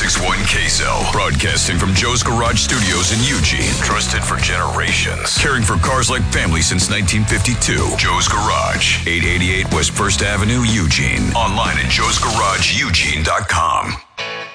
106.1 Queso. Broadcasting from Joe's Garage Studios in Eugene. Trusted for generations. Caring for cars like family since 1952. Joe's Garage. 888 West 1st Avenue, Eugene. Online at joesgarageeugene.com.